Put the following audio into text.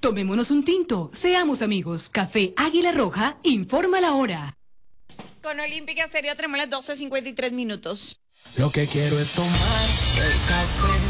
Tomémonos un tinto, seamos amigos. Café Águila Roja, informa la hora. Con Olímpica Estéreo tenemos las 12:53 minutos. Lo que quiero es tomar el café.